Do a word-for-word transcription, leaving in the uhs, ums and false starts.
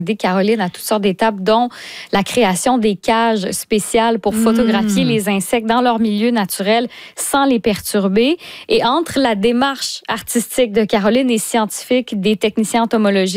Caroline à toutes sortes d'étapes, dont la création des cages spéciales pour photographier mmh. les insectes dans leur milieu naturel sans les perturber. Et entre la démarche artistique de Caroline et scientifique des techniciens entomologistes,